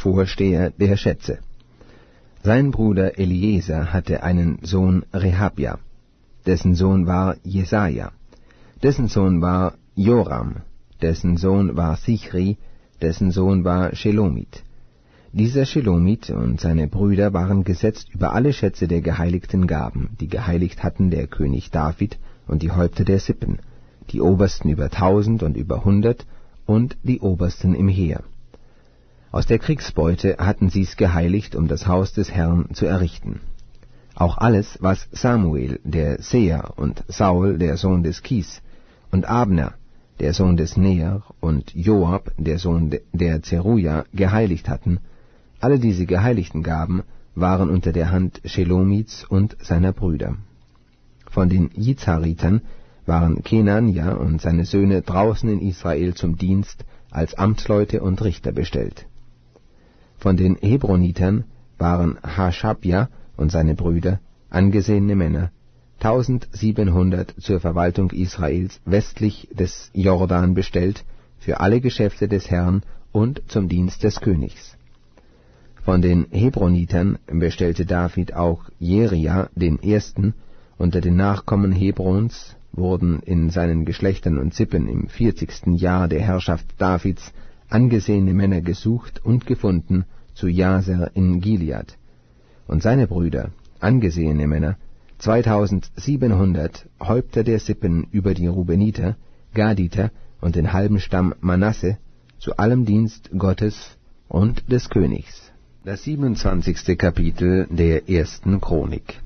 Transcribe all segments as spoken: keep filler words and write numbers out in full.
Vorsteher der Schätze. Sein Bruder Eliezer hatte einen Sohn Rehabja, dessen Sohn war Jesaja, dessen Sohn war Joram, dessen Sohn war Sichri, dessen Sohn war Shelomit. Dieser Shelomit und seine Brüder waren gesetzt über alle Schätze der geheiligten Gaben, die geheiligt hatten der König David und die Häupter der Sippen, die Obersten über tausend und über hundert und die Obersten im Heer. Aus der Kriegsbeute hatten sie's geheiligt, um das Haus des Herrn zu errichten. Auch alles, was Samuel, der Seher, und Saul, der Sohn des Kis, und Abner, der Sohn des Neer, und Joab, der Sohn der Zeruja, geheiligt hatten, alle diese geheiligten Gaben waren unter der Hand Shelomits und seiner Brüder. Von den Jizharitern waren Kenania und seine Söhne draußen in Israel zum Dienst als Amtsleute und Richter bestellt. Von den Hebronitern waren Haschabja und seine Brüder, angesehene Männer, tausendsiebenhundert zur Verwaltung Israels westlich des Jordan bestellt, für alle Geschäfte des Herrn und zum Dienst des Königs. Von den Hebronitern bestellte David auch Jeria den Ersten. Unter den Nachkommen Hebrons wurden in seinen Geschlechtern und Sippen im vierzigsten Jahr der Herrschaft Davids angesehene Männer gesucht und gefunden zu Jaser in Gilead. Und seine Brüder, angesehene Männer, zweitausendsiebenhundert Häupter der Sippen über die Rubeniter, Gaditer und den halben Stamm Manasse, zu allem Dienst Gottes und des Königs. Das siebenundzwanzigste Kapitel der ersten Chronik.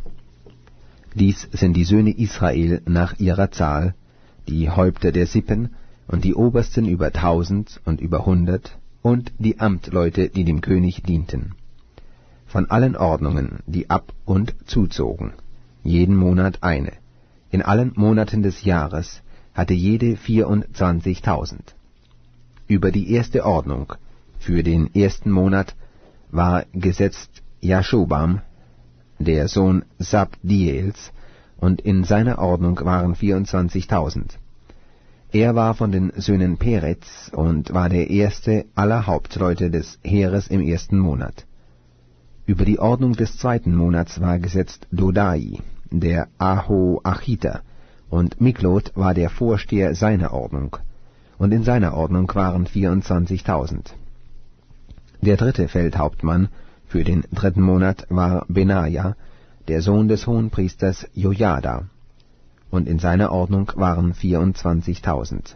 Dies sind die Söhne Israel nach ihrer Zahl, die Häupter der Sippen und die Obersten über tausend und über hundert und die Amtleute, die dem König dienten. Von allen Ordnungen, die ab und zuzogen, jeden Monat eine. In allen Monaten des Jahres hatte jede vierundzwanzigtausend. Über die erste Ordnung für den ersten Monat war gesetzt Jaschobam, der Sohn Sabdiels, und in seiner Ordnung waren vierundzwanzigtausend. Er war von den Söhnen Perez und war der erste aller Hauptleute des Heeres im ersten Monat. Über die Ordnung des zweiten Monats war gesetzt Dodai, der Ahoachiter, und Miklot war der Vorsteher seiner Ordnung, und in seiner Ordnung waren vierundzwanzigtausend. Der dritte Feldhauptmann für den dritten Monat war Benaja, der Sohn des Hohenpriesters Jojada, und in seiner Ordnung waren vierundzwanzigtausend.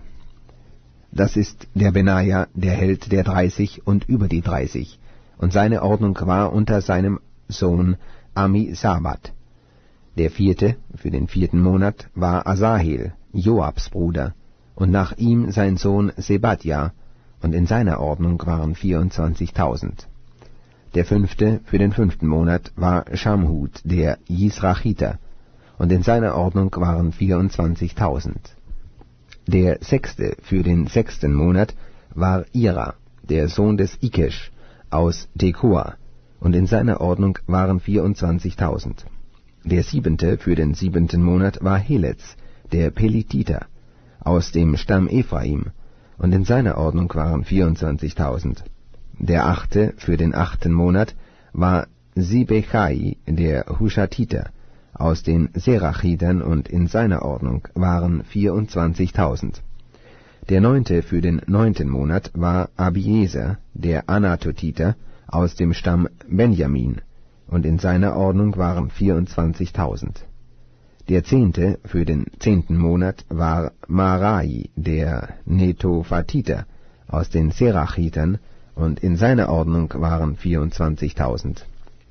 Das ist der Benaja, der Held der dreißig und über die dreißig, und seine Ordnung war unter seinem Sohn Amisabat. Der vierte für den vierten Monat war Asahel, Joabs Bruder, und nach ihm sein Sohn Sebadja, und in seiner Ordnung waren vierundzwanzigtausend. Der fünfte für den fünften Monat war Schamhut, der Jisrachiter, und in seiner Ordnung waren vierundzwanzigtausend. Der sechste für den sechsten Monat war Ira, der Sohn des Ikesh, aus Tekoa, und in seiner Ordnung waren vierundzwanzigtausend. Der siebente für den siebenten Monat war Helez, der Pelititer, aus dem Stamm Ephraim, und in seiner Ordnung waren vierundzwanzigtausend. Der achte für den achten Monat war Sibechai, der Hushatiter, aus den Serachitern, und in seiner Ordnung waren vierundzwanzigtausend. Der neunte für den neunten Monat war Abieser, der Anatotiter, aus dem Stamm Benjamin, und in seiner Ordnung waren vierundzwanzigtausend. Der zehnte für den zehnten Monat war Marai, der Netophatiter, aus den Serachitern, und in seiner Ordnung waren vierundzwanzigtausend.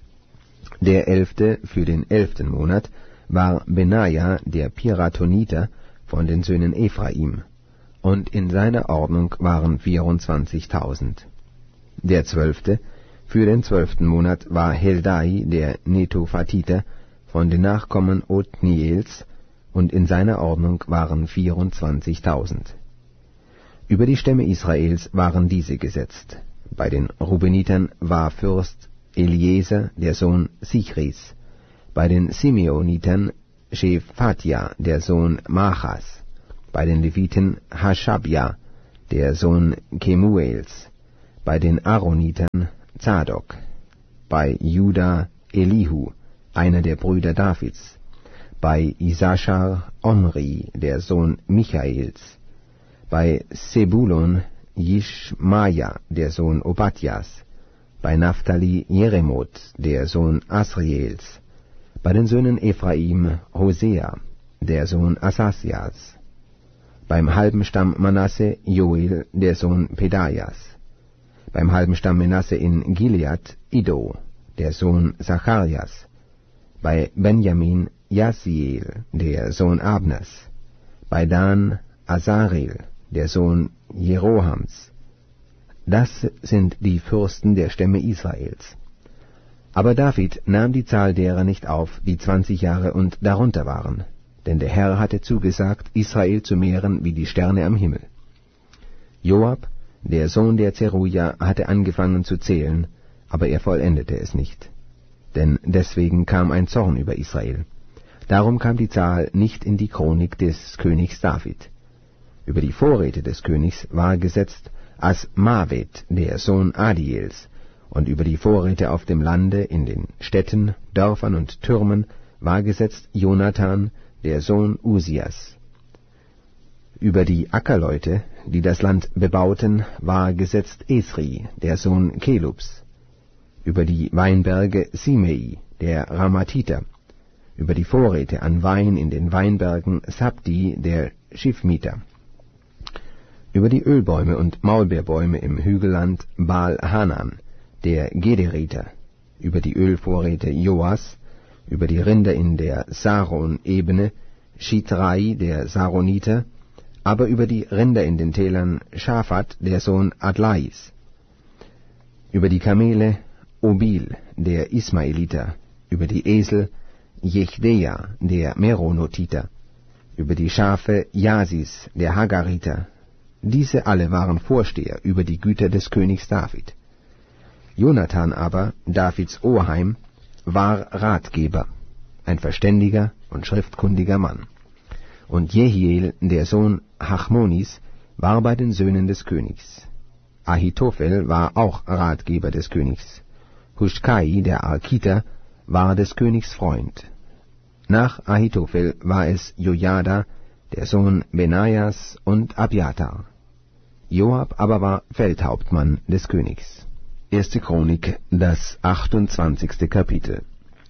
Der elfte für den elften Monat war Benaja, der Piratoniter, von den Söhnen Ephraim, und in seiner Ordnung waren vierundzwanzigtausend. Der zwölfte für den zwölften Monat war Heldai, der Netophatiter, von den Nachkommen Othniels, und in seiner Ordnung waren vierundzwanzigtausend. Über die Stämme Israels waren diese gesetzt. Bei den Rubenitern war Fürst Eliezer, der Sohn Sichris, bei den Simeonitern Shephatja, der Sohn Machas, bei den Leviten Haschabja, der Sohn Kemuels, bei den Aaronitern Zadok, bei Juda Elihu, einer der Brüder Davids, bei Isaschar Omri, der Sohn Michaels, bei Sebulon Jischmaja, der Sohn Obadjas, bei Naphtali Jeremoth, der Sohn Asriels, bei den Söhnen Ephraim Hosea, der Sohn Asasias, beim halben Stamm Manasse Joel, der Sohn Pedajas, beim halben Stamm Menasse in Gilead Iddo, der Sohn Zacharias, bei Benjamin Jasiel, der Sohn Abnas, bei Dan Asarel, der Sohn Jerohams. Das sind die Fürsten der Stämme Israels. Aber David nahm die Zahl derer nicht auf, die zwanzig Jahre und darunter waren, denn der Herr hatte zugesagt, Israel zu mehren wie die Sterne am Himmel. Joab, der Sohn der Zeruja, hatte angefangen zu zählen, aber er vollendete es nicht. Denn deswegen kam ein Zorn über Israel. Darum kam die Zahl nicht in die Chronik des Königs David. Über die Vorräte des Königs war gesetzt Asmavet, der Sohn Adiels, und über die Vorräte auf dem Lande, in den Städten, Dörfern und Türmen war gesetzt Jonathan, der Sohn Usias. Über die Ackerleute, die das Land bebauten, war gesetzt Esri, der Sohn Kelubs. Über die Weinberge Simei, der Ramathiter. Über die Vorräte an Wein in den Weinbergen Sabdi, der Schifmiter. Über die Ölbäume und Maulbeerbäume im Hügelland Baal-Hanan, der Gederiter. Über die Ölvorräte Joas. Über die Rinder in der Saron-Ebene Shitrai, der Saroniter, aber über die Rinder in den Tälern Schaphat, der Sohn Adlais. Über die Kamele Obil, der Ismaeliter, über die Esel Jechdeja, der Meronotiter, über die Schafe Jasis, der Hagariter. Diese alle waren Vorsteher über die Güter des Königs David. Jonathan aber, Davids Oheim, war Ratgeber, ein verständiger und schriftkundiger Mann. Und Jehiel, der Sohn Hachmonis, war bei den Söhnen des Königs. Ahitophel war auch Ratgeber des Königs. Huschkai, der Arkiter, war des Königs Freund. Nach Ahitophel war es Jojada, der Sohn Benajas, und Abiathar. Joab aber war Feldhauptmann des Königs. Erste Chronik, das achtundzwanzigste Kapitel.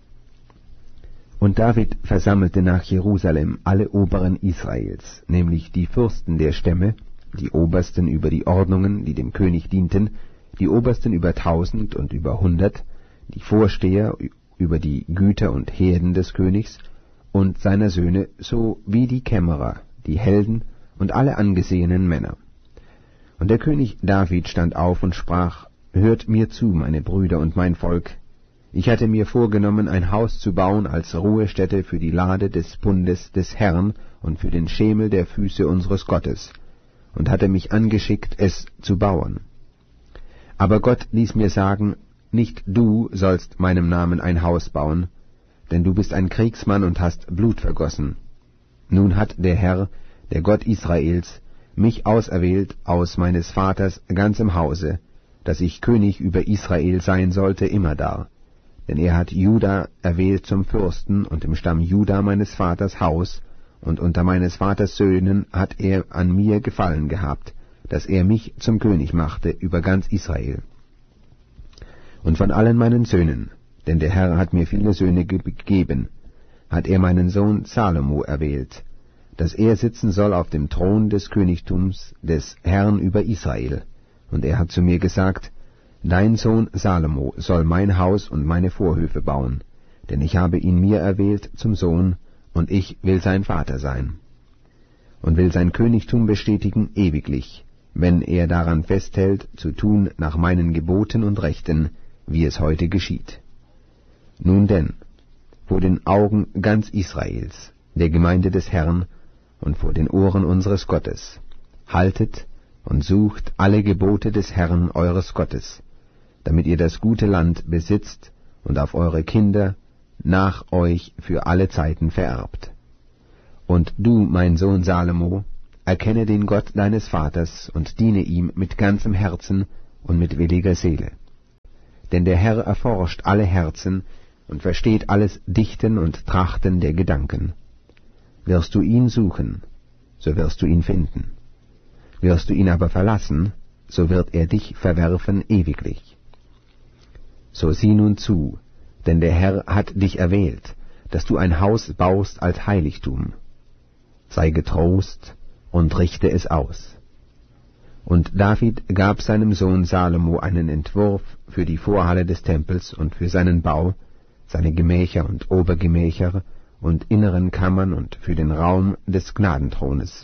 Und David versammelte nach Jerusalem alle Oberen Israels, nämlich die Fürsten der Stämme, die Obersten über die Ordnungen, die dem König dienten, die Obersten über tausend und über hundert, die Vorsteher über die Güter und Herden des Königs und seiner Söhne, sowie die Kämmerer, die Helden und alle angesehenen Männer. Und der König David stand auf und sprach: Hört mir zu, meine Brüder und mein Volk. Ich hatte mir vorgenommen, ein Haus zu bauen als Ruhestätte für die Lade des Bundes des Herrn und für den Schemel der Füße unseres Gottes, und hatte mich angeschickt, es zu bauen. Aber Gott ließ mir sagen, nicht du sollst meinem Namen ein Haus bauen, denn du bist ein Kriegsmann und hast Blut vergossen. Nun hat der Herr, der Gott Israels, mich auserwählt aus meines Vaters ganzem Hause, dass ich König über Israel sein sollte immerdar. Denn er hat Juda erwählt zum Fürsten und im Stamm Juda meines Vaters Haus, und unter meines Vaters Söhnen hat er an mir gefallen gehabt, dass er mich zum König machte über ganz Israel. Und von allen meinen Söhnen, denn der Herr hat mir viele Söhne gegeben, hat er meinen Sohn Salomo erwählt, dass er sitzen soll auf dem Thron des Königtums des Herrn über Israel. Und er hat zu mir gesagt, dein Sohn Salomo soll mein Haus und meine Vorhöfe bauen, denn ich habe ihn mir erwählt zum Sohn, und ich will sein Vater sein. Und will sein Königtum bestätigen ewiglich, wenn er daran festhält, zu tun nach meinen Geboten und Rechten, wie es heute geschieht. Nun denn, vor den Augen ganz Israels, der Gemeinde des Herrn, und vor den Ohren unseres Gottes, haltet und sucht alle Gebote des Herrn eures Gottes, damit ihr das gute Land besitzt und auf eure Kinder nach euch für alle Zeiten vererbt. Und du, mein Sohn Salomo, erkenne den Gott deines Vaters und diene ihm mit ganzem Herzen und mit williger Seele. denn der Herr erforscht alle Herzen und versteht alles Dichten und Trachten der Gedanken. Wirst du ihn suchen, so wirst du ihn finden. Wirst du ihn aber verlassen, so wird er dich verwerfen ewiglich. So sieh nun zu, denn der Herr hat dich erwählt, dass du ein Haus baust als Heiligtum. Sei getrost und richte es aus. Und David gab seinem Sohn Salomo einen Entwurf für die Vorhalle des Tempels und für seinen Bau, seine Gemächer und Obergemächer und inneren Kammern und für den Raum des Gnadenthrones.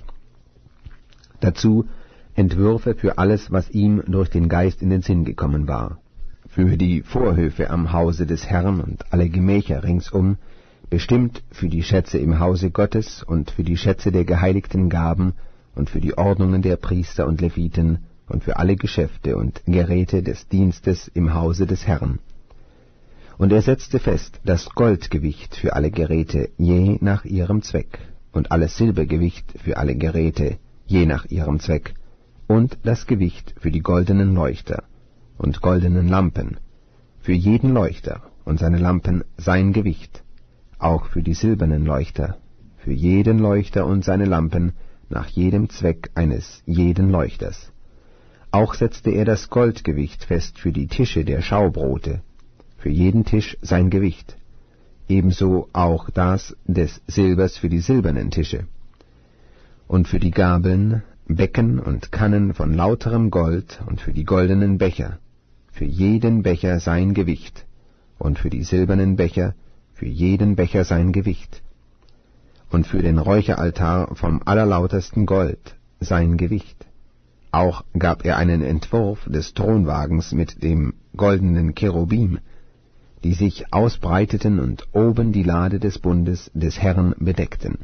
Dazu Entwürfe für alles, was ihm durch den Geist in den Sinn gekommen war, für die Vorhöfe am Hause des Herrn und alle Gemächer ringsum, bestimmt für die Schätze im Hause Gottes und für die Schätze der geheiligten Gaben und für die Ordnungen der Priester und Leviten und für alle Geschäfte und Geräte des Dienstes im Hause des Herrn. Und er setzte fest das Goldgewicht für alle Geräte je nach ihrem Zweck und alles Silbergewicht für alle Geräte je nach ihrem Zweck und das Gewicht für die goldenen Leuchter und goldenen Lampen, für jeden Leuchter und seine Lampen sein Gewicht, auch für die silbernen Leuchter, für jeden Leuchter und seine Lampen nach jedem Zweck eines jeden Leuchters. Auch setzte er das Goldgewicht fest für die Tische der Schaubrote, für jeden Tisch sein Gewicht, ebenso auch das des Silbers für die silbernen Tische. Und für die Gabeln, Becken und Kannen von lauterem Gold und für die goldenen Becher, für jeden Becher sein Gewicht, und für die silbernen Becher, für jeden Becher sein Gewicht, und für den Räucheraltar vom allerlautersten Gold sein Gewicht. Auch gab er einen Entwurf des Thronwagens mit dem goldenen Cherubim, die sich ausbreiteten und oben die Lade des Bundes des Herrn bedeckten.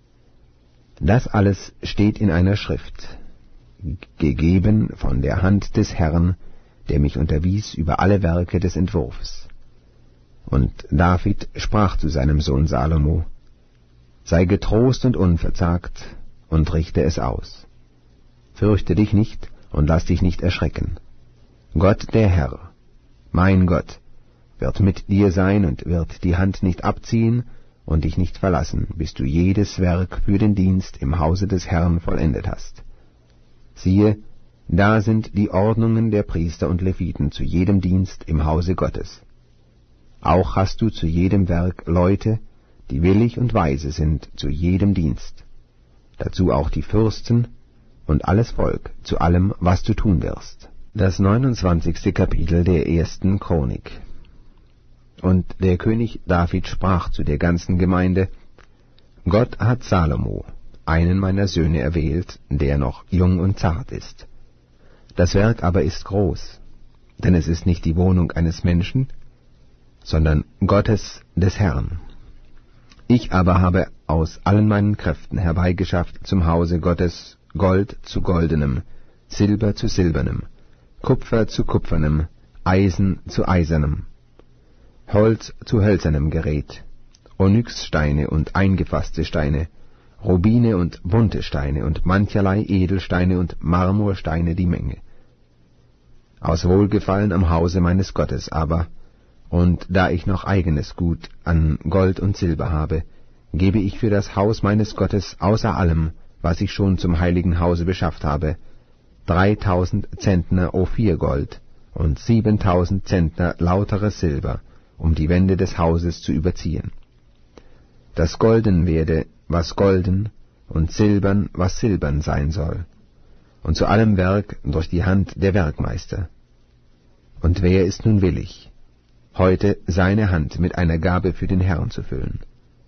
Das alles steht in einer Schrift, gegeben von der Hand des Herrn, der mich unterwies über alle Werke des Entwurfs. Und David sprach zu seinem Sohn Salomo: Sei getrost und unverzagt und richte es aus. Fürchte dich nicht und lass dich nicht erschrecken. Gott der Herr, mein Gott, wird mit dir sein und wird die Hand nicht abziehen und dich nicht verlassen, bis du jedes Werk für den Dienst im Hause des Herrn vollendet hast. Siehe, da sind die Ordnungen der Priester und Leviten zu jedem Dienst im Hause Gottes. Auch hast du zu jedem Werk Leute, die willig und weise sind zu jedem Dienst. Dazu auch die Fürsten und alles Volk zu allem, was du tun wirst. Das neunundzwanzigste Kapitel der ersten Chronik. Und der König David sprach zu der ganzen Gemeinde: Gott hat Salomo, einen meiner Söhne, erwählt, der noch jung und zart ist. Das Werk aber ist groß, denn es ist nicht die Wohnung eines Menschen, sondern Gottes des Herrn. Ich aber habe aus allen meinen Kräften herbeigeschafft zum Hause Gottes Gold zu goldenem, Silber zu silbernem, Kupfer zu kupfernem, Eisen zu eisernem, Holz zu hölzernem Gerät, Onyxsteine und eingefasste Steine, Rubine und bunte Steine und mancherlei Edelsteine und Marmorsteine die Menge. Aus Wohlgefallen am Hause meines Gottes aber, und da ich noch eigenes Gut an Gold und Silber habe, gebe ich für das Haus meines Gottes außer allem, was ich schon zum heiligen Hause beschafft habe, dreitausend Zentner Ophirgold und siebentausend Zentner lauteres Silber, um die Wände des Hauses zu überziehen. Das Golden werde, was golden, und Silbern, was silbern sein soll, und zu allem Werk durch die Hand der Werkmeister. Und wer ist nun willig, heute seine Hand mit einer Gabe für den Herrn zu füllen?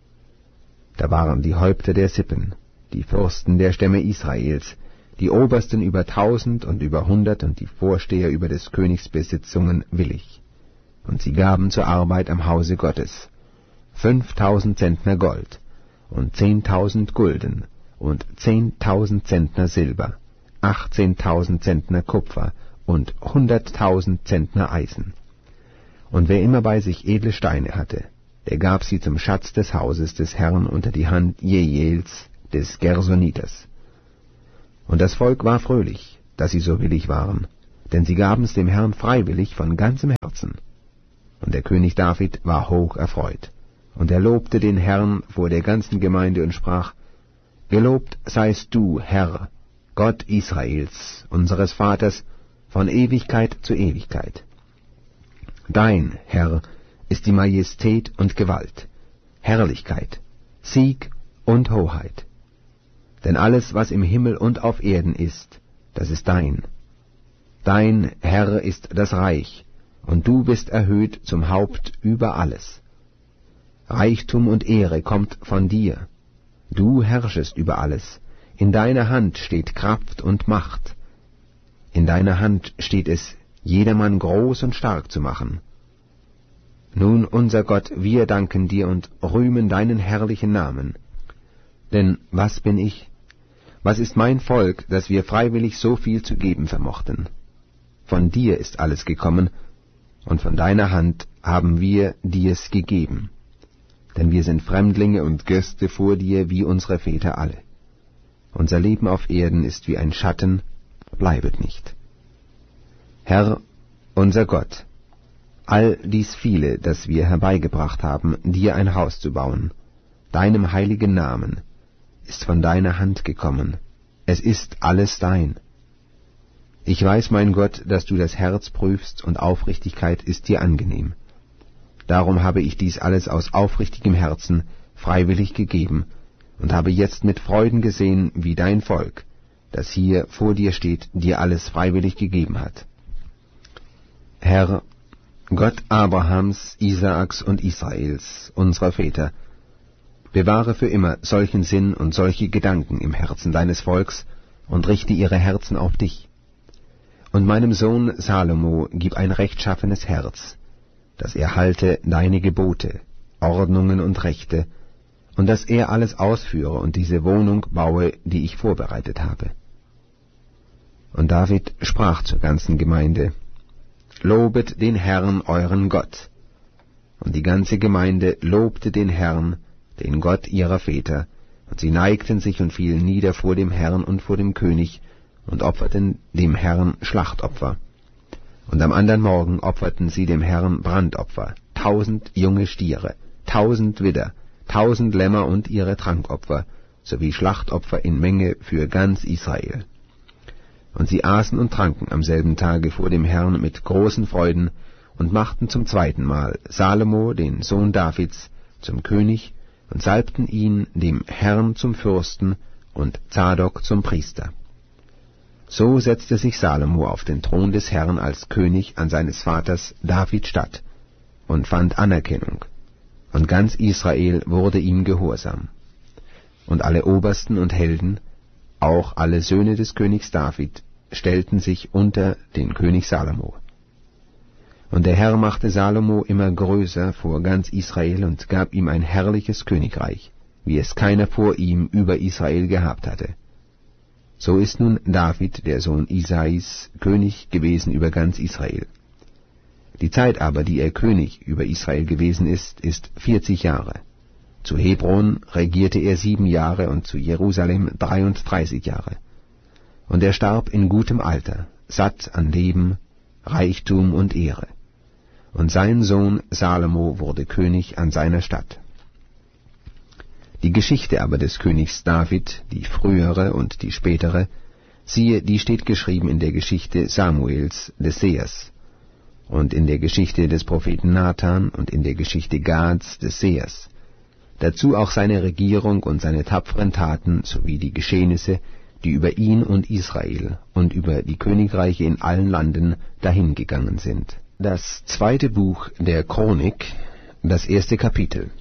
Da waren die Häupter der Sippen, die Fürsten der Stämme Israels, die Obersten über tausend und über hundert und die Vorsteher über des Königs Besitzungen willig. Und sie gaben zur Arbeit am Hause Gottes fünftausend Zentner Gold und zehntausend Gulden und zehntausend Zentner Silber, achtzehntausend Zentner Kupfer und hunderttausend Zentner Eisen. Und wer immer bei sich edle Steine hatte, der gab sie zum Schatz des Hauses des Herrn unter die Hand Jehiels des Gersoniters. Und das Volk war fröhlich, dass sie so willig waren, denn sie gaben's dem Herrn freiwillig von ganzem Herzen. Herzen. Und der König David war hoch erfreut. Und er lobte den Herrn vor der ganzen Gemeinde und sprach: Gelobt seist du, Herr, Gott Israels, unseres Vaters, von Ewigkeit zu Ewigkeit. Dein, Herr, ist die Majestät und Gewalt, Herrlichkeit, Sieg und Hoheit. Denn alles, was im Himmel und auf Erden ist, das ist dein. Dein, Herr, ist das Reich, und du bist erhöht zum Haupt über alles. Reichtum und Ehre kommt von dir. Du herrschest über alles. In deiner Hand steht Kraft und Macht. In deiner Hand steht es, jedermann groß und stark zu machen. Nun, unser Gott, wir danken dir und rühmen deinen herrlichen Namen. Denn was bin ich? Was ist mein Volk, dass wir freiwillig so viel zu geben vermochten? Von dir ist alles gekommen, und von deiner Hand haben wir dir's gegeben. Denn wir sind Fremdlinge und Gäste vor dir, wie unsere Väter alle. Unser Leben auf Erden ist wie ein Schatten, bleibet nicht. Herr, unser Gott, all dies viele, das wir herbeigebracht haben, dir ein Haus zu bauen, deinem heiligen Namen, ist von deiner Hand gekommen. Es ist alles dein. Ich weiß, mein Gott, dass du das Herz prüfst, und Aufrichtigkeit ist dir angenehm. Darum habe ich dies alles aus aufrichtigem Herzen freiwillig gegeben und habe jetzt mit Freuden gesehen, wie dein Volk, das hier vor dir steht, dir alles freiwillig gegeben hat. Herr, Gott Abrahams, Isaaks und Israels, unserer Väter, bewahre für immer solchen Sinn und solche Gedanken im Herzen deines Volks und richte ihre Herzen auf dich. Und meinem Sohn Salomo gib ein rechtschaffenes Herz, dass er halte deine Gebote, Ordnungen und Rechte, und dass er alles ausführe und diese Wohnung baue, die ich vorbereitet habe. Und David sprach zur ganzen Gemeinde: Lobet den Herrn, euren Gott. Und die ganze Gemeinde lobte den Herrn, den Gott ihrer Väter, und sie neigten sich und fielen nieder vor dem Herrn und vor dem König und opferten dem Herrn Schlachtopfer. Und am andern Morgen opferten sie dem Herrn Brandopfer, tausend junge Stiere, tausend Widder, tausend Lämmer und ihre Trankopfer, sowie Schlachtopfer in Menge für ganz Israel. Und sie aßen und tranken am selben Tage vor dem Herrn mit großen Freuden und machten zum zweiten Mal Salomo, den Sohn Davids, zum König und salbten ihn dem Herrn zum Fürsten und Zadok zum Priester. So setzte sich Salomo auf den Thron des Herrn als König an seines Vaters David statt und fand Anerkennung, und ganz Israel wurde ihm gehorsam. Und alle Obersten und Helden, auch alle Söhne des Königs David, stellten sich unter den König Salomo. Und der Herr machte Salomo immer größer vor ganz Israel und gab ihm ein herrliches Königreich, wie es keiner vor ihm über Israel gehabt hatte. So ist nun David, der Sohn Isais, König gewesen über ganz Israel. Die Zeit aber, die er König über Israel gewesen ist, ist vierzig Jahre. Zu Hebron regierte er sieben Jahre und zu Jerusalem dreiunddreißig Jahre. Und er starb in gutem Alter, satt an Leben, Reichtum und Ehre. Und sein Sohn Salomo wurde König an seiner Stadt. Die Geschichte aber des Königs David, die frühere und die spätere, siehe, die steht geschrieben in der Geschichte Samuels, des Sehers, und in der Geschichte des Propheten Nathan und in der Geschichte Gads, des Sehers. Dazu auch seine Regierung und seine tapferen Taten sowie die Geschehnisse, die über ihn und Israel und über die Königreiche in allen Landen dahingegangen sind. Das zweite Buch der Chronik, das erste Kapitel.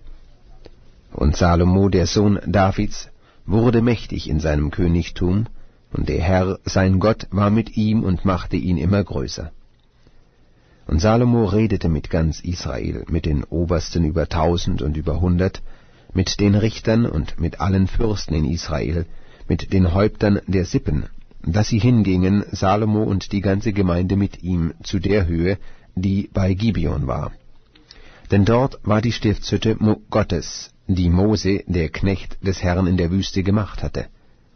Und Salomo, der Sohn Davids, wurde mächtig in seinem Königtum, und der Herr, sein Gott, war mit ihm und machte ihn immer größer. Und Salomo redete mit ganz Israel, mit den Obersten über tausend und über hundert, mit den Richtern und mit allen Fürsten in Israel, mit den Häuptern der Sippen, dass sie hingingen, Salomo und die ganze Gemeinde mit ihm, zu der Höhe, die bei Gibeon war. Denn dort war die Stiftshütte Gottes, die Mose, der Knecht des Herrn, in der Wüste gemacht hatte.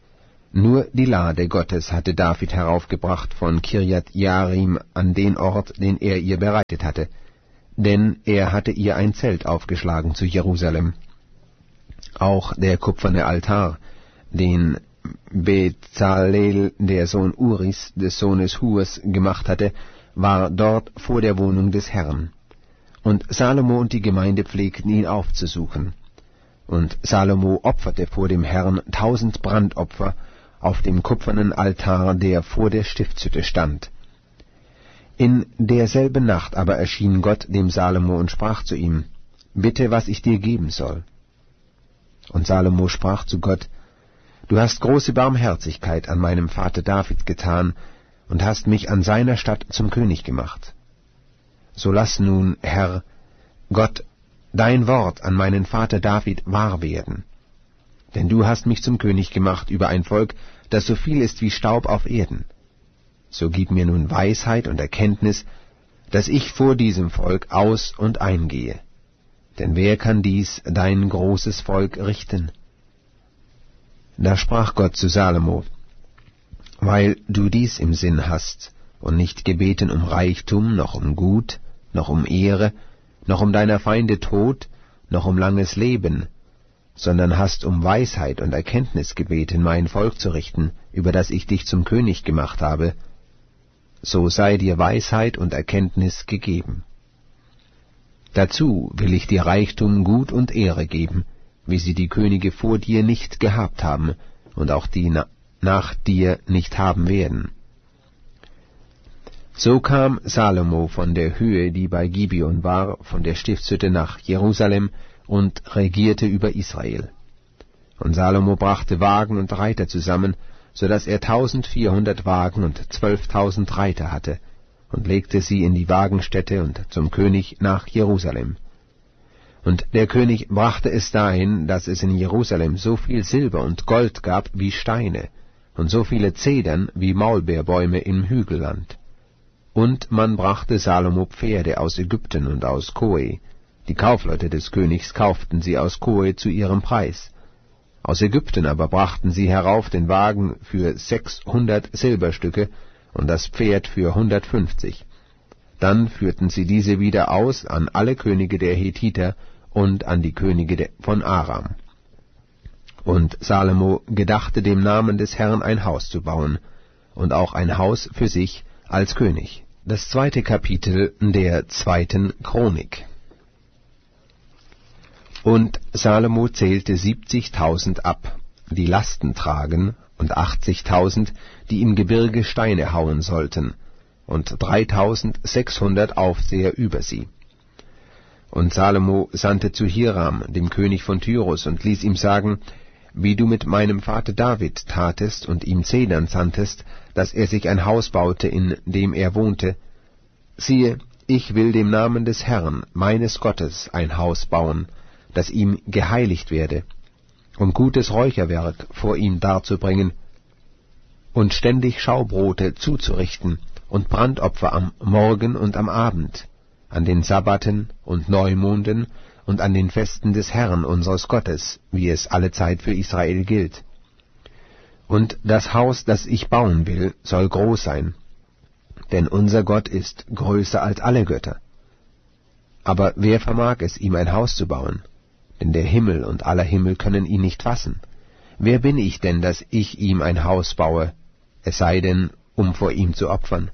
Nur die Lade Gottes hatte David heraufgebracht von Kirjat Jearim an den Ort, den er ihr bereitet hatte, denn er hatte ihr ein Zelt aufgeschlagen zu Jerusalem. Auch der kupferne Altar, den Bezalel, der Sohn Uris, des Sohnes Hurs, gemacht hatte, war dort vor der Wohnung des Herrn. Und Salomo und die Gemeinde pflegten ihn aufzusuchen. Und Salomo opferte vor dem Herrn tausend Brandopfer auf dem kupfernen Altar, der vor der Stiftshütte stand. In derselben Nacht aber erschien Gott dem Salomo und sprach zu ihm: Bitte, was ich dir geben soll. Und Salomo sprach zu Gott: Du hast große Barmherzigkeit an meinem Vater David getan und hast mich an seiner Stadt zum König gemacht. So lass nun, Herr Gott, dein Wort an meinen Vater David wahr werden. Denn du hast mich zum König gemacht über ein Volk, das so viel ist wie Staub auf Erden. So gib mir nun Weisheit und Erkenntnis, dass ich vor diesem Volk aus- und eingehe. Denn wer kann dies, dein großes Volk, richten? Da sprach Gott zu Salomo: Weil du dies im Sinn hast und nicht gebeten um Reichtum, noch um Gut, noch um Ehre, noch um deiner Feinde Tod, noch um langes Leben, sondern hast um Weisheit und Erkenntnis gebeten, mein Volk zu richten, über das ich dich zum König gemacht habe, so sei dir Weisheit und Erkenntnis gegeben. Dazu will ich dir Reichtum, Gut und Ehre geben, wie sie die Könige vor dir nicht gehabt haben und auch die na- nach dir nicht haben werden. So kam Salomo von der Höhe, die bei Gibeon war, von der Stiftshütte nach Jerusalem und regierte über Israel. Und Salomo brachte Wagen und Reiter zusammen, so dass er tausendvierhundert Wagen und zwölftausend Reiter hatte, und legte sie in die Wagenstätte und zum König nach Jerusalem. Und der König brachte es dahin, dass es in Jerusalem so viel Silber und Gold gab wie Steine, und so viele Zedern wie Maulbeerbäume im Hügelland. Und man brachte Salomo Pferde aus Ägypten und aus Koe. Die Kaufleute des Königs kauften sie aus Koe zu ihrem Preis. Aus Ägypten aber brachten sie herauf den Wagen für sechshundert Silberstücke und das Pferd für hundertfünfzig. Dann führten sie diese wieder aus an alle Könige der Hethiter und an die Könige von Aram. Und Salomo gedachte dem Namen des Herrn ein Haus zu bauen, und auch ein Haus für sich als König. Das zweite Kapitel der zweiten Chronik. Und Salomo zählte siebzigtausend ab, die Lasten tragen, und achtzigtausend, die im Gebirge Steine hauen sollten, und dreitausendsechshundert Aufseher über sie. Und Salomo sandte zu Hiram, dem König von Tyrus, und ließ ihm sagen: Wie du mit meinem Vater David tatest und ihm Zedern sandtest, dass er sich ein Haus baute, in dem er wohnte, siehe, ich will dem Namen des Herrn, meines Gottes, ein Haus bauen, das ihm geheiligt werde, um gutes Räucherwerk vor ihm darzubringen und ständig Schaubrote zuzurichten und Brandopfer am Morgen und am Abend, an den Sabbaten und Neumonden und an den Festen des Herrn unseres Gottes, wie es allezeit für Israel gilt. Und das Haus, das ich bauen will, soll groß sein, denn unser Gott ist größer als alle Götter. Aber wer vermag es, ihm ein Haus zu bauen? Denn der Himmel und aller Himmel können ihn nicht fassen. Wer bin ich denn, dass ich ihm ein Haus baue, es sei denn, um vor ihm zu opfern?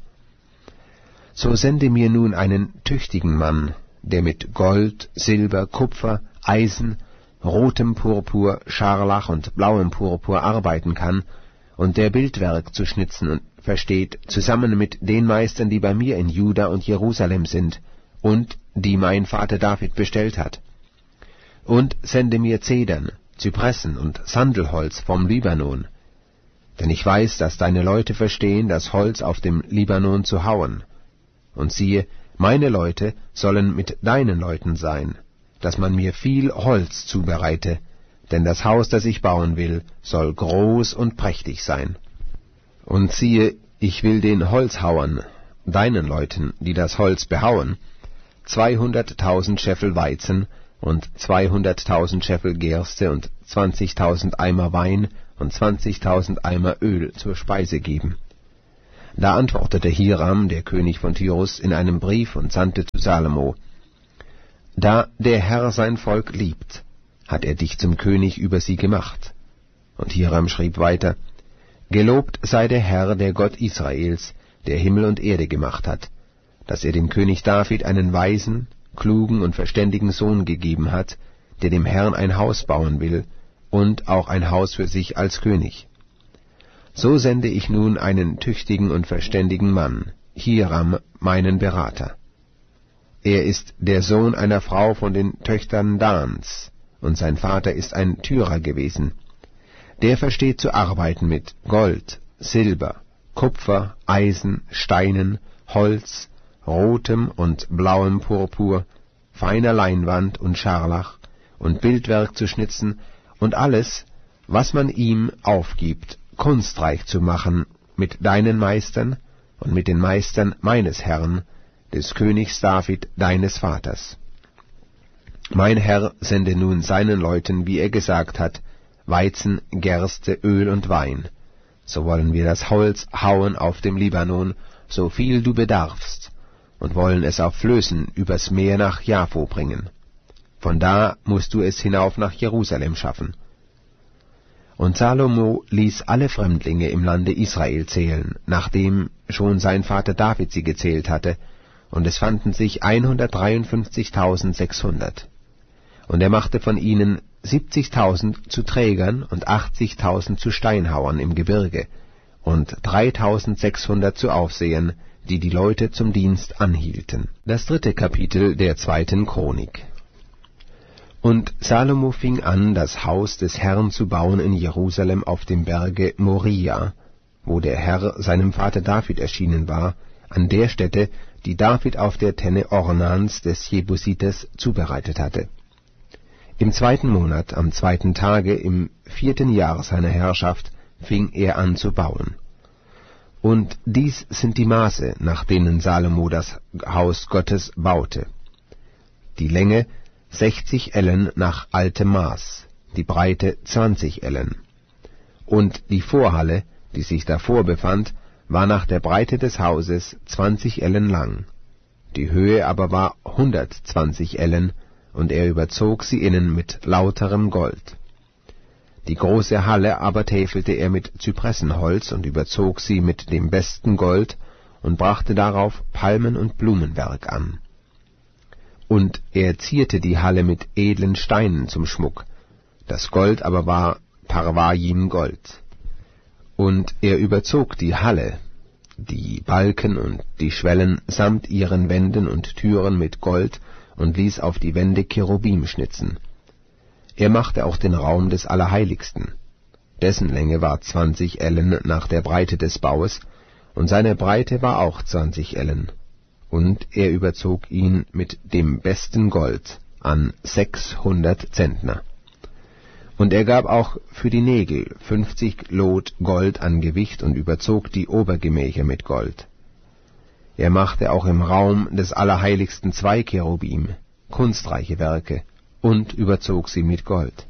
So sende mir nun einen tüchtigen Mann, der mit Gold, Silber, Kupfer, Eisen, rotem Purpur, Scharlach und blauem Purpur arbeiten kann und der Bildwerk zu schnitzen versteht, zusammen mit den Meistern, die bei mir in Juda und Jerusalem sind und die mein Vater David bestellt hat. Und sende mir Zedern, Zypressen und Sandelholz vom Libanon, denn ich weiß, dass deine Leute verstehen, das Holz auf dem Libanon zu hauen. Und siehe, meine Leute sollen mit deinen Leuten sein, dass man mir viel Holz zubereite, denn das Haus, das ich bauen will, soll groß und prächtig sein. Und siehe, ich will den Holzhauern, deinen Leuten, die das Holz behauen, zweihunderttausend Scheffel Weizen und zweihunderttausend Scheffel Gerste und zwanzigtausend Eimer Wein und zwanzigtausend Eimer Öl zur Speise geben. Da antwortete Hiram, der König von Tyrus, in einem Brief und sandte zu Salomo: Da der Herr sein Volk liebt, hat er dich zum König über sie gemacht. Und Hiram schrieb weiter: Gelobt sei der Herr, der Gott Israels, der Himmel und Erde gemacht hat, dass er dem König David einen weisen, klugen und verständigen Sohn gegeben hat, der dem Herrn ein Haus bauen will, und auch ein Haus für sich als König. So sende ich nun einen tüchtigen und verständigen Mann, Hiram, meinen Berater. Er ist der Sohn einer Frau von den Töchtern Dans, und sein Vater ist ein Tyrer gewesen. Der versteht zu arbeiten mit Gold, Silber, Kupfer, Eisen, Steinen, Holz, rotem und blauem Purpur, feiner Leinwand und Scharlach und Bildwerk zu schnitzen und alles, was man ihm aufgibt, kunstreich zu machen mit deinen Meistern und mit den Meistern meines Herrn, des Königs David, deines Vaters. Mein Herr sende nun seinen Leuten, wie er gesagt hat, Weizen, Gerste, Öl und Wein. So wollen wir das Holz hauen auf dem Libanon, so viel du bedarfst, und wollen es auf Flößen übers Meer nach Jaffo bringen. Von da musst du es hinauf nach Jerusalem schaffen. Und Salomo ließ alle Fremdlinge im Lande Israel zählen, nachdem schon sein Vater David sie gezählt hatte, und es fanden sich hundertdreiundfünfzigtausendsechshundert. Und er machte von ihnen siebzigtausend zu Trägern und achtzigtausend zu Steinhauern im Gebirge und dreitausendsechshundert zu Aufsehern, die die Leute zum Dienst anhielten. Das dritte Kapitel der zweiten Chronik. Und Salomo fing an, das Haus des Herrn zu bauen in Jerusalem auf dem Berge Moria, wo der Herr seinem Vater David erschienen war, an der Stätte, die David auf der Tenne Ornans des Jebusiters zubereitet hatte. Im zweiten Monat, am zweiten Tage, im vierten Jahr seiner Herrschaft, fing er an zu bauen. Und dies sind die Maße, nach denen Salomo das Haus Gottes baute. Die Länge sechzig Ellen nach altem Maß, die Breite zwanzig Ellen. Und die Vorhalle, die sich davor befand, war nach der Breite des Hauses zwanzig Ellen lang. Die Höhe aber war hundertzwanzig Ellen, und er überzog sie innen mit lauterem Gold. Die große Halle aber täfelte er mit Zypressenholz und überzog sie mit dem besten Gold und brachte darauf Palmen- und Blumenwerk an. Und er zierte die Halle mit edlen Steinen zum Schmuck, das Gold aber war Parvajim-Gold. Und er überzog die Halle, die Balken und die Schwellen samt ihren Wänden und Türen mit Gold und ließ auf die Wände Cherubim schnitzen. Er machte auch den Raum des Allerheiligsten. Dessen Länge war zwanzig Ellen nach der Breite des Baues, und seine Breite war auch zwanzig Ellen. Und er überzog ihn mit dem besten Gold an sechshundert Zentner. Und er gab auch für die Nägel fünfzig Lot Gold an Gewicht und überzog die Obergemächer mit Gold. Er machte auch im Raum des Allerheiligsten zwei Cherubim, kunstreiche Werke, und überzog sie mit Gold.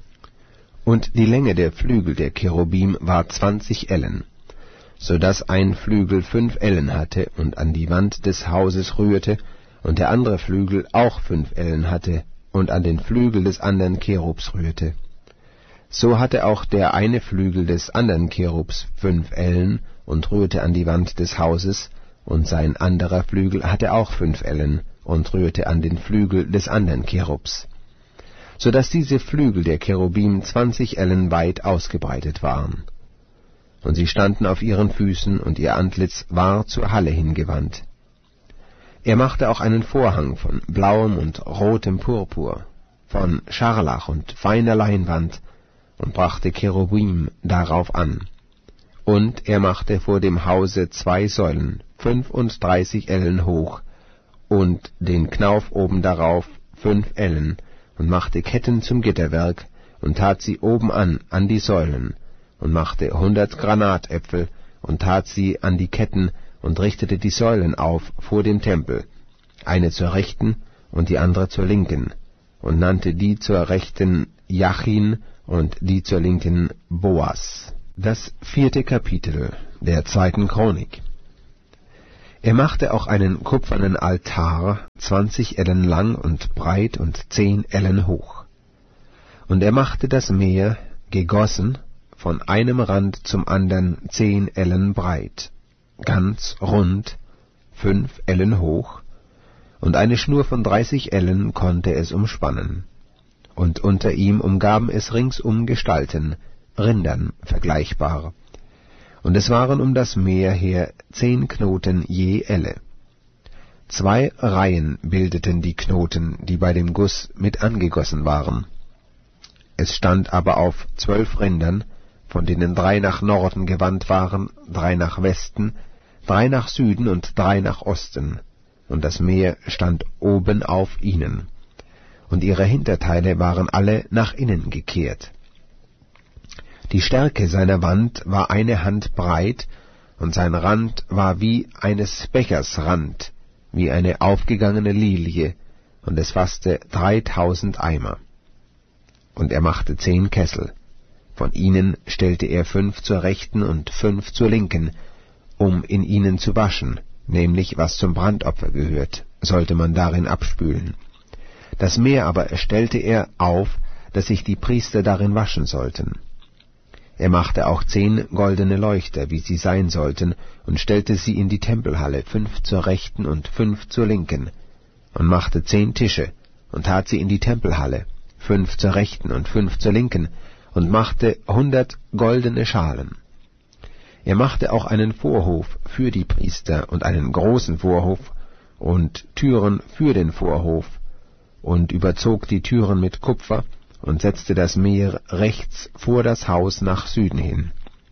Und die Länge der Flügel der Cherubim war zwanzig Ellen, so daß ein Flügel fünf Ellen hatte und an die Wand des Hauses rührte, und der andere Flügel auch fünf Ellen hatte und an den Flügel des anderen Cherubs rührte. So hatte auch der eine Flügel des anderen Cherubs fünf Ellen und rührte an die Wand des Hauses, und sein anderer Flügel hatte auch fünf Ellen und rührte an den Flügel des anderen Cherubs, so daß diese Flügel der Cherubim zwanzig Ellen weit ausgebreitet waren. Und sie standen auf ihren Füßen, und ihr Antlitz war zur Halle hingewandt. Er machte auch einen Vorhang von blauem und rotem Purpur, von Scharlach und feiner Leinwand, und brachte Cherubim darauf an. Und er machte vor dem Hause zwei Säulen, fünfunddreißig Ellen hoch, und den Knauf oben darauf fünf Ellen, und machte Ketten zum Gitterwerk, und tat sie oben an, an die Säulen, und machte hundert Granatäpfel, und tat sie an die Ketten, und richtete die Säulen auf vor dem Tempel, eine zur rechten und die andere zur linken, und nannte die zur rechten Jachin und die zur Linken Boas. Das vierte Kapitel der zweiten Chronik. Er machte auch einen kupfernen Altar, zwanzig Ellen lang und breit und zehn Ellen hoch. Und er machte das Meer, gegossen, von einem Rand zum andern zehn Ellen breit, ganz rund, fünf Ellen hoch, und eine Schnur von dreißig Ellen konnte es umspannen. Und unter ihm umgaben es ringsum Gestalten, Rindern vergleichbar. Und es waren um das Meer her zehn Knoten je Elle. Zwei Reihen bildeten die Knoten, die bei dem Guss mit angegossen waren. Es stand aber auf zwölf Rindern, von denen drei nach Norden gewandt waren, drei nach Westen, drei nach Süden und drei nach Osten, und das Meer stand oben auf ihnen, und ihre Hinterteile waren alle nach innen gekehrt. Die Stärke seiner Wand war eine Hand breit, und sein Rand war wie eines Bechers Rand, wie eine aufgegangene Lilie, und es fasste dreitausend Eimer. Und er machte zehn Kessel. Von ihnen stellte er fünf zur rechten und fünf zur linken, um in ihnen zu waschen, nämlich was zum Brandopfer gehört, sollte man darin abspülen. Das Meer aber stellte er auf, dass sich die Priester darin waschen sollten. Er machte auch zehn goldene Leuchter, wie sie sein sollten, und stellte sie in die Tempelhalle, fünf zur rechten und fünf zur linken, und machte zehn Tische, und tat sie in die Tempelhalle, fünf zur rechten und fünf zur linken, und machte hundert goldene Schalen. Er machte auch einen Vorhof für die Priester und einen großen Vorhof und Türen für den Vorhof, und überzog die Türen mit Kupfer, und setzte das Meer rechts vor das Haus nach Süden hin.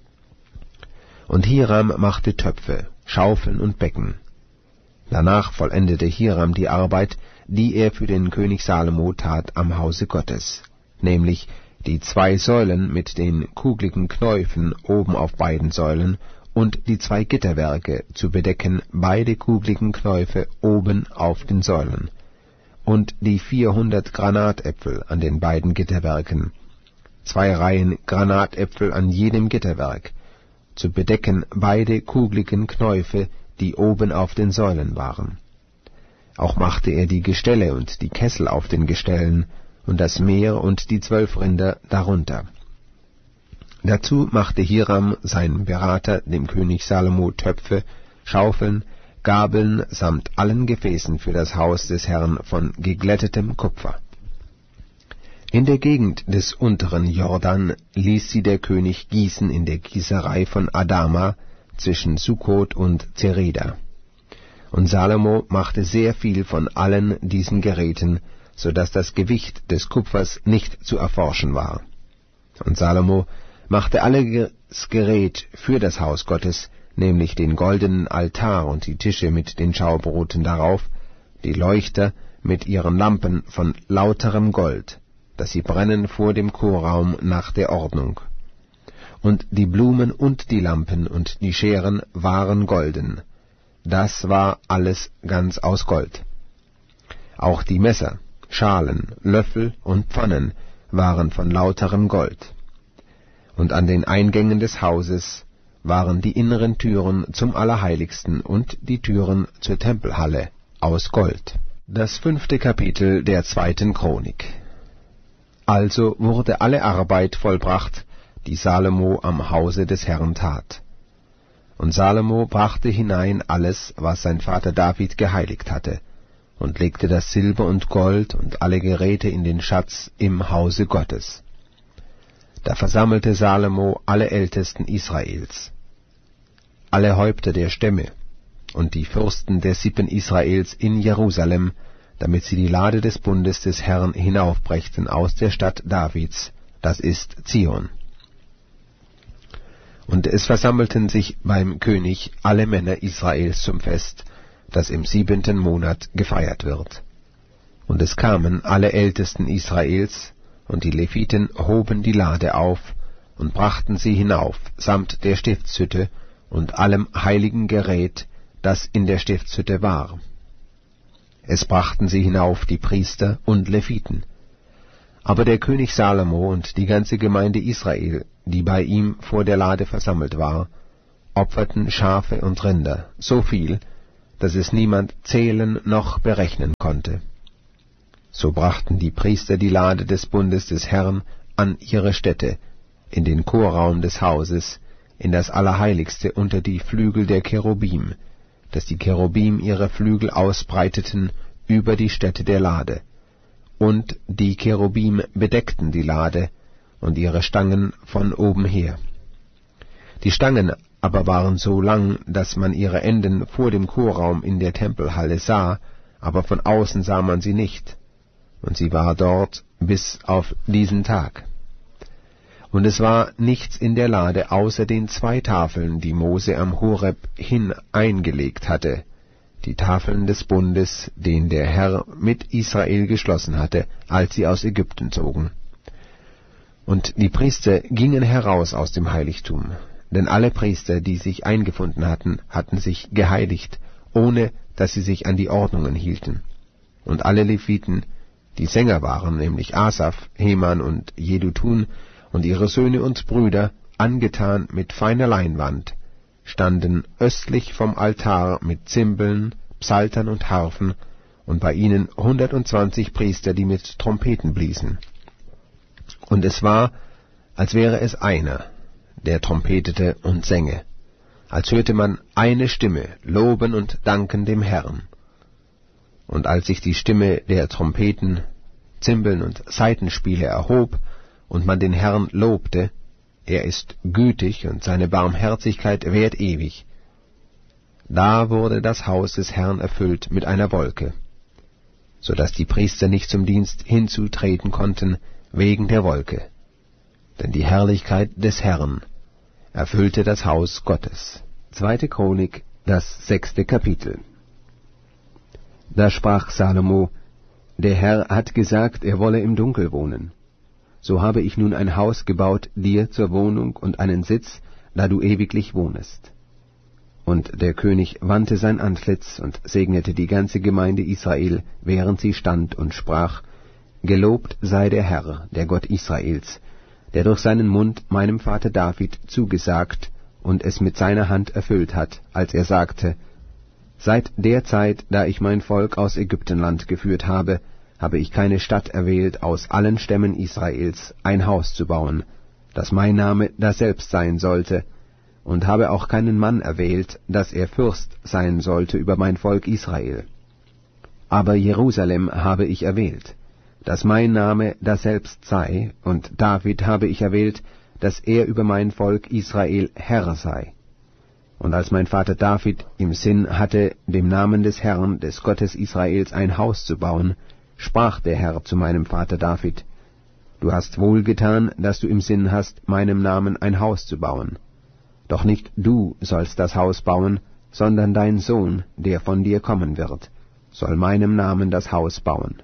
Und Hiram machte Töpfe, Schaufeln und Becken. Danach vollendete Hiram die Arbeit, die er für den König Salomo tat am Hause Gottes, nämlich die zwei Säulen mit den kugligen Knäufen oben auf beiden Säulen und die zwei Gitterwerke zu bedecken, beide kugligen Knäufe oben auf den Säulen, und die vierhundert Granatäpfel an den beiden Gitterwerken, zwei Reihen Granatäpfel an jedem Gitterwerk, zu bedecken beide kugligen Knäufe, die oben auf den Säulen waren. Auch machte er die Gestelle und die Kessel auf den Gestellen und das Meer und die zwölf Rinder darunter. Dazu machte Hiram, sein Berater, dem König Salomo Töpfe, Schaufeln, Gabeln samt allen Gefäßen für das Haus des Herrn von geglättetem Kupfer. In der Gegend des unteren Jordan ließ sie der König gießen in der Gießerei von Adama zwischen Sukkot und Zereda. Und Salomo machte sehr viel von allen diesen Geräten, so dass das Gewicht des Kupfers nicht zu erforschen war. Und Salomo machte alles Gerät für das Haus Gottes, nämlich den goldenen Altar und die Tische mit den Schaubroten darauf, die Leuchter mit ihren Lampen von lauterem Gold, dass sie brennen vor dem Chorraum nach der Ordnung. Und die Blumen und die Lampen und die Scheren waren golden. Das war alles ganz aus Gold. Auch die Messer, Schalen, Löffel und Pfannen waren von lauterem Gold. Und an den Eingängen des Hauses waren die inneren Türen zum Allerheiligsten und die Türen zur Tempelhalle aus Gold. Das fünfte Kapitel der zweiten Chronik. Also wurde alle Arbeit vollbracht, die Salomo am Hause des Herrn tat. Und Salomo brachte hinein alles, was sein Vater David geheiligt hatte, und legte das Silber und Gold und alle Geräte in den Schatz im Hause Gottes. Da versammelte Salomo alle Ältesten Israels, alle Häupter der Stämme und die Fürsten der Sippen Israels in Jerusalem, damit sie die Lade des Bundes des Herrn hinaufbrächten aus der Stadt Davids, das ist Zion. Und es versammelten sich beim König alle Männer Israels zum Fest, das im siebenten Monat gefeiert wird. Und es kamen alle Ältesten Israels, und die Leviten hoben die Lade auf und brachten sie hinauf, samt der Stiftshütte und allem heiligen Gerät, das in der Stiftshütte war. Es brachten sie hinauf die Priester und Leviten. Aber der König Salomo und die ganze Gemeinde Israel, die bei ihm vor der Lade versammelt war, opferten Schafe und Rinder, so viel, dass es niemand zählen noch berechnen konnte. So brachten die Priester die Lade des Bundes des Herrn an ihre Stätte, in den Chorraum des Hauses, in das Allerheiligste unter die Flügel der Cherubim, dass die Cherubim ihre Flügel ausbreiteten über die Stätte der Lade, und die Cherubim bedeckten die Lade und ihre Stangen von oben her. Die Stangen aber waren so lang, dass man ihre Enden vor dem Chorraum in der Tempelhalle sah, aber von außen sah man sie nicht, und sie war dort bis auf diesen Tag. Und es war nichts in der Lade außer den zwei Tafeln, die Mose am Horeb hin eingelegt hatte, die Tafeln des Bundes, den der Herr mit Israel geschlossen hatte, als sie aus Ägypten zogen. Und die Priester gingen heraus aus dem Heiligtum, denn alle Priester, die sich eingefunden hatten, hatten sich geheiligt, ohne dass sie sich an die Ordnungen hielten. Und alle Leviten, die Sänger waren, nämlich Asaf, Heman und Jedutun, und ihre Söhne und Brüder, angetan mit feiner Leinwand, standen östlich vom Altar mit Zimbeln, Psaltern und Harfen, und bei ihnen hundertundzwanzig Priester, die mit Trompeten bliesen. Und es war, als wäre es einer, der trompetete und sänge, als hörte man eine Stimme loben und danken dem Herrn. Und als sich die Stimme der Trompeten, Zimbeln und Saitenspiele erhob, und man den Herrn lobte, er ist gütig und seine Barmherzigkeit währt ewig, da wurde das Haus des Herrn erfüllt mit einer Wolke, so dass die Priester nicht zum Dienst hinzutreten konnten wegen der Wolke, denn die Herrlichkeit des Herrn erfüllte das Haus Gottes. Zweite Chronik, das sechste Kapitel. Da sprach Salomo: Der Herr hat gesagt, er wolle im Dunkel wohnen. So habe ich nun ein Haus gebaut dir zur Wohnung und einen Sitz, da du ewiglich wohnest. Und der König wandte sein Antlitz und segnete die ganze Gemeinde Israel, während sie stand, und sprach: Gelobt sei der Herr, der Gott Israels, der durch seinen Mund meinem Vater David zugesagt und es mit seiner Hand erfüllt hat, als er sagte: Seit der Zeit, da ich mein Volk aus Ägyptenland geführt habe, habe ich keine Stadt erwählt, aus allen Stämmen Israels ein Haus zu bauen, dass mein Name daselbst sein sollte, und habe auch keinen Mann erwählt, dass er Fürst sein sollte über mein Volk Israel. Aber Jerusalem habe ich erwählt, dass mein Name daselbst sei, und David habe ich erwählt, dass er über mein Volk Israel Herr sei. Und als mein Vater David im Sinn hatte, dem Namen des Herrn, des Gottes Israels, ein Haus zu bauen, sprach der Herr zu meinem Vater David: Du hast wohl getan, dass du im Sinn hast, meinem Namen ein Haus zu bauen. Doch nicht du sollst das Haus bauen, sondern dein Sohn, der von dir kommen wird, soll meinem Namen das Haus bauen.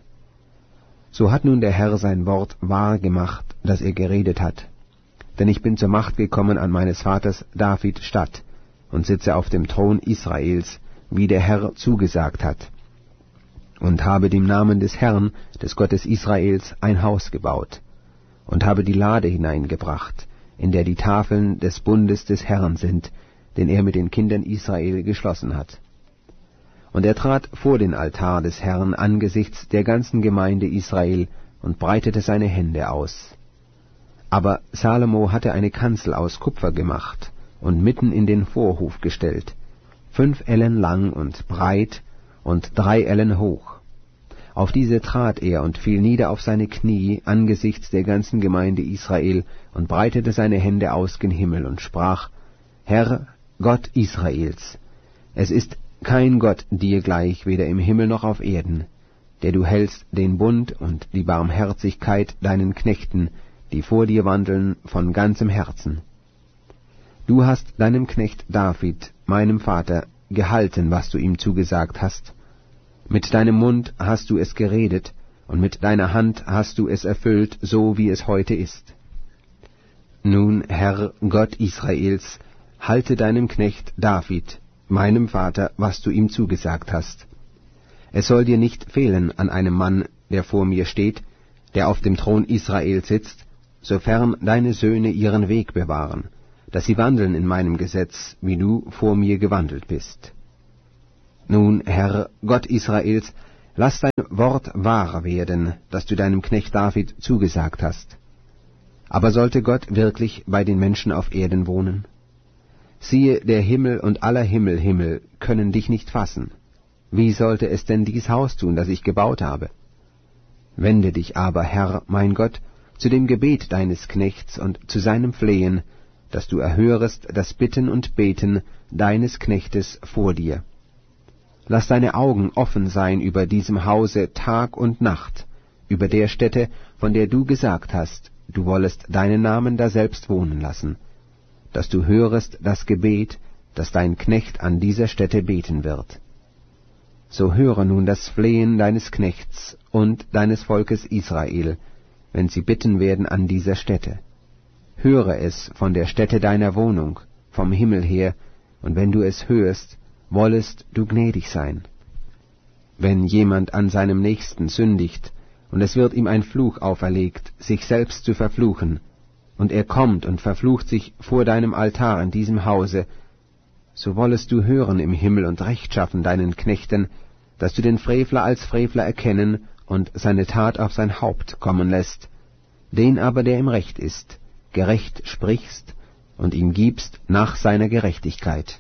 So hat nun der Herr sein Wort wahr gemacht, das er geredet hat. Denn ich bin zur Macht gekommen an meines Vaters David statt und sitze auf dem Thron Israels, wie der Herr zugesagt hat, und habe dem Namen des Herrn, des Gottes Israels, ein Haus gebaut, und habe die Lade hineingebracht, in der die Tafeln des Bundes des Herrn sind, den er mit den Kindern Israel geschlossen hat. Und er trat vor den Altar des Herrn angesichts der ganzen Gemeinde Israel und breitete seine Hände aus. Aber Salomo hatte eine Kanzel aus Kupfer gemacht und mitten in den Vorhof gestellt, fünf Ellen lang und breit und drei Ellen hoch. Auf diese trat er und fiel nieder auf seine Knie angesichts der ganzen Gemeinde Israel und breitete seine Hände aus gen Himmel und sprach: Herr, Gott Israels, es ist kein Gott dir gleich, weder im Himmel noch auf Erden, der du hältst den Bund und die Barmherzigkeit deinen Knechten, die vor dir wandeln, von ganzem Herzen. Du hast deinem Knecht David, meinem Vater, gehalten, was du ihm zugesagt hast. Mit deinem Mund hast du es geredet, und mit deiner Hand hast du es erfüllt, so wie es heute ist. Nun, Herr, Gott Israels, halte deinem Knecht David, meinem Vater, was du ihm zugesagt hast. Es soll dir nicht fehlen an einem Mann, der vor mir steht, der auf dem Thron Israel sitzt, sofern deine Söhne ihren Weg bewahren, dass sie wandeln in meinem Gesetz, wie du vor mir gewandelt bist. Nun, Herr, Gott Israels, lass dein Wort wahr werden, das du deinem Knecht David zugesagt hast. Aber sollte Gott wirklich bei den Menschen auf Erden wohnen? Siehe, der Himmel und aller Himmel, Himmel können dich nicht fassen. Wie sollte es denn dies Haus tun, das ich gebaut habe? Wende dich aber, Herr, mein Gott, zu dem Gebet deines Knechts und zu seinem Flehen, dass du erhörest das Bitten und Beten deines Knechtes vor dir. Lass deine Augen offen sein über diesem Hause Tag und Nacht, über der Stätte, von der du gesagt hast, du wollest deinen Namen daselbst wohnen lassen, dass du hörest das Gebet, das dein Knecht an dieser Stätte beten wird. So höre nun das Flehen deines Knechts und deines Volkes Israel, wenn sie bitten werden an dieser Stätte. Höre es von der Stätte deiner Wohnung, vom Himmel her, und wenn du es hörst, wollest du gnädig sein. Wenn jemand an seinem Nächsten sündigt, und es wird ihm ein Fluch auferlegt, sich selbst zu verfluchen, und er kommt und verflucht sich vor deinem Altar in diesem Hause, so wollest du hören im Himmel und Recht schaffen deinen Knechten, dass du den Frevler als Frevler erkennen und seine Tat auf sein Haupt kommen lässt, den aber, der im Recht ist, gerecht sprichst und ihm gibst nach seiner Gerechtigkeit.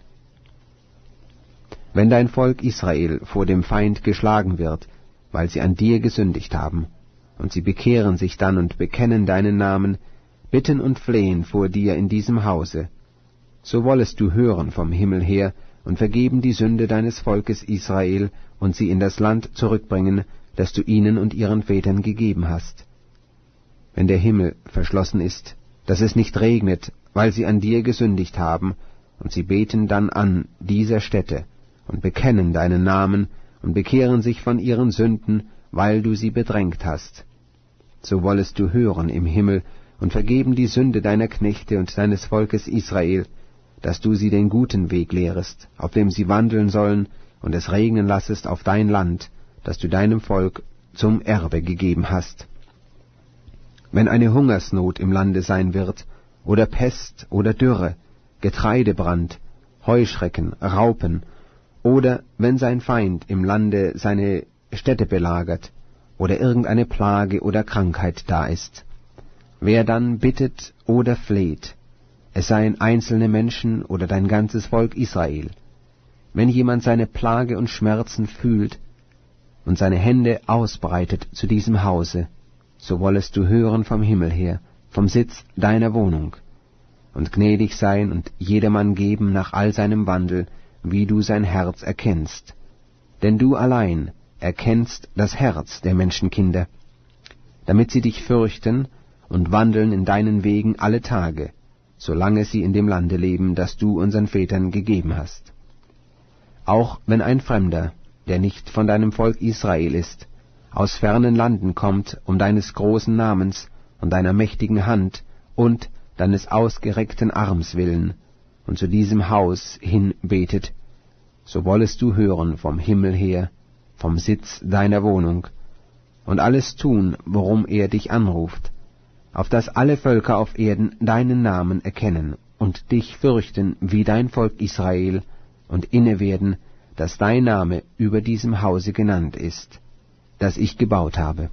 Wenn dein Volk Israel vor dem Feind geschlagen wird, weil sie an dir gesündigt haben, und sie bekehren sich dann und bekennen deinen Namen, bitten und flehen vor dir in diesem Hause, so wollest du hören vom Himmel her und vergeben die Sünde deines Volkes Israel und sie in das Land zurückbringen, das du ihnen und ihren Vätern gegeben hast. Wenn der Himmel verschlossen ist, dass es nicht regnet, weil sie an dir gesündigt haben, und sie beten dann an dieser Stätte und bekennen deinen Namen und bekehren sich von ihren Sünden, weil du sie bedrängt hast, so wollest du hören im Himmel und vergeben die Sünde deiner Knechte und deines Volkes Israel, dass du sie den guten Weg lehrest, auf dem sie wandeln sollen, und es regnen lassest auf dein Land, das du deinem Volk zum Erbe gegeben hast. Wenn eine Hungersnot im Lande sein wird, oder Pest oder Dürre, Getreidebrand, Heuschrecken, Raupen, oder wenn sein Feind im Lande seine Städte belagert, oder irgendeine Plage oder Krankheit da ist, wer dann bittet oder fleht, es seien einzelne Menschen oder dein ganzes Volk Israel, wenn jemand seine Plage und Schmerzen fühlt und seine Hände ausbreitet zu diesem Hause, so wollest du hören vom Himmel her, vom Sitz deiner Wohnung, und gnädig sein und jedermann geben nach all seinem Wandel, wie du sein Herz erkennst. Denn du allein erkennst das Herz der Menschenkinder, damit sie dich fürchten und wandeln in deinen Wegen alle Tage, solange sie in dem Lande leben, das du unseren Vätern gegeben hast. Auch wenn ein Fremder, der nicht von deinem Volk Israel ist, aus fernen Landen kommt, um deines großen Namens und deiner mächtigen Hand und deines ausgereckten Arms willen, und zu diesem Haus hin betet, so wollest du hören vom Himmel her, vom Sitz deiner Wohnung, und alles tun, worum er dich anruft, auf dass alle Völker auf Erden deinen Namen erkennen und dich fürchten wie dein Volk Israel und inne werden, dass dein Name über diesem Hause genannt ist, das ich gebaut habe.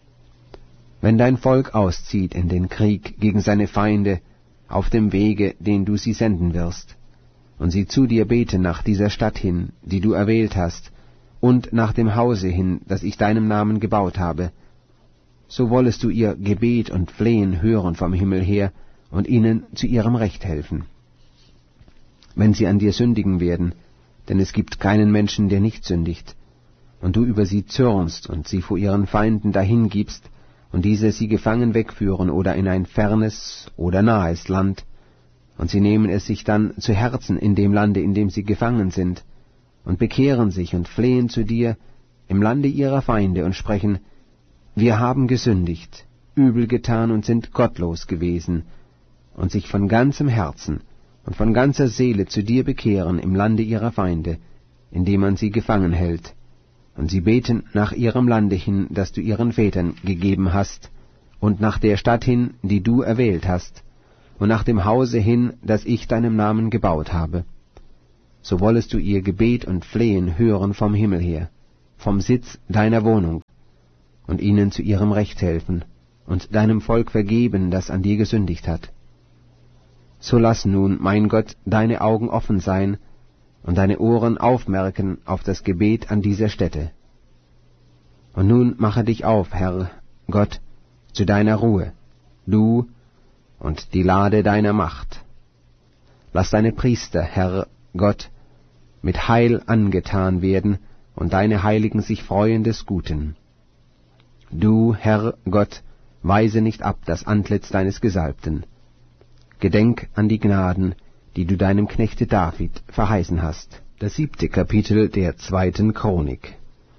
Wenn dein Volk auszieht in den Krieg gegen seine Feinde, auf dem Wege, den du sie senden wirst, und sie zu dir beten nach dieser Stadt hin, die du erwählt hast, und nach dem Hause hin, das ich deinem Namen gebaut habe, so wollest du ihr Gebet und Flehen hören vom Himmel her und ihnen zu ihrem Recht helfen. Wenn sie an dir sündigen werden, denn es gibt keinen Menschen, der nicht sündigt, und du über sie zürnst und sie vor ihren Feinden dahingibst, und diese sie gefangen wegführen oder in ein fernes oder nahes Land, und sie nehmen es sich dann zu Herzen in dem Lande, in dem sie gefangen sind, und bekehren sich und flehen zu dir im Lande ihrer Feinde und sprechen, wir haben gesündigt, übel getan und sind gottlos gewesen, und sich von ganzem Herzen und von ganzer Seele zu dir bekehren im Lande ihrer Feinde, in dem man sie gefangen hält, und sie beten nach ihrem Lande hin, das du ihren Vätern gegeben hast, und nach der Stadt hin, die du erwählt hast, und nach dem Hause hin, das ich deinem Namen gebaut habe, so wollest du ihr Gebet und Flehen hören vom Himmel her, vom Sitz deiner Wohnung, und ihnen zu ihrem Recht helfen, und deinem Volk vergeben, das an dir gesündigt hat. So lass nun, mein Gott, deine Augen offen sein und deine Ohren aufmerken auf das Gebet an dieser Stätte. Und nun mache dich auf, Herr Gott, zu deiner Ruhe, du und die Lade deiner Macht. Lass deine Priester, Herr Gott, mit Heil angetan werden und deine Heiligen sich freuen des Guten. Du, Herr Gott, weise nicht ab das Antlitz deines Gesalbten. Gedenk an die Gnaden, die du deinem Knechte David verheißen hast. Das siebte Kapitel der zweiten Chronik.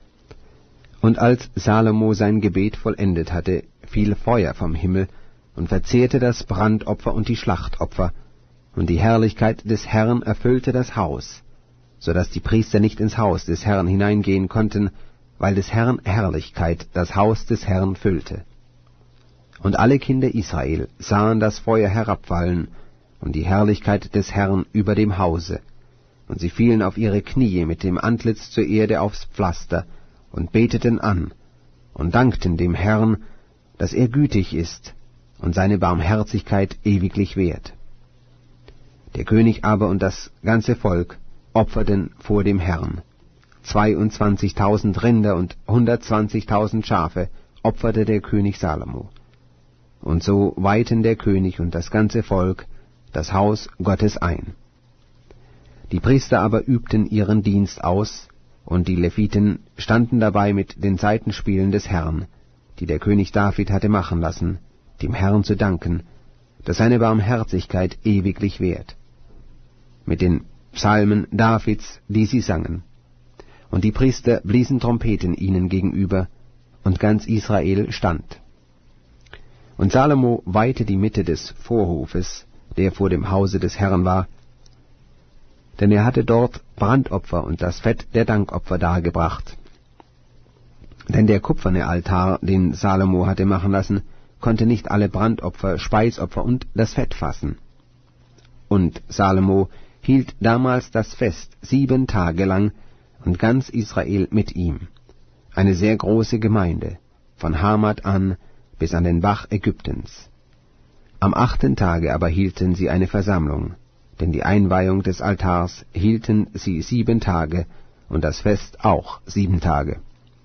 Und als Salomo sein Gebet vollendet hatte, fiel Feuer vom Himmel und verzehrte das Brandopfer und die Schlachtopfer, und die Herrlichkeit des Herrn erfüllte das Haus, so dass die Priester nicht ins Haus des Herrn hineingehen konnten, weil des Herrn Herrlichkeit das Haus des Herrn füllte. Und alle Kinder Israel sahen das Feuer herabfallen und die Herrlichkeit des Herrn über dem Hause, und sie fielen auf ihre Knie mit dem Antlitz zur Erde aufs Pflaster und beteten an und dankten dem Herrn, dass er gütig ist und seine Barmherzigkeit ewiglich währt. Der König aber und das ganze Volk opferten vor dem Herrn. Zweiundzwanzigtausend Rinder und hundertzwanzigtausend Schafe opferte der König Salomo. Und so weihten der König und das ganze Volk das Haus Gottes ein. Die Priester aber übten ihren Dienst aus, und die Leviten standen dabei mit den Saitenspielen des Herrn, die der König David hatte machen lassen, dem Herrn zu danken, dass seine Barmherzigkeit ewiglich währt, mit den Psalmen Davids, die sie sangen. Und die Priester bliesen Trompeten ihnen gegenüber, und ganz Israel stand. Und Salomo weihte die Mitte des Vorhofes, der vor dem Hause des Herrn war, denn er hatte dort Brandopfer und das Fett der Dankopfer dargebracht. Denn der kupferne Altar, den Salomo hatte machen lassen, konnte nicht alle Brandopfer, Speisopfer und das Fett fassen. Und Salomo hielt damals das Fest sieben Tage lang, und ganz Israel mit ihm, eine sehr große Gemeinde, von Hamat an bis an den Bach Ägyptens. Am achten Tage aber hielten sie eine Versammlung, denn die Einweihung des Altars hielten sie sieben Tage und das Fest auch sieben Tage.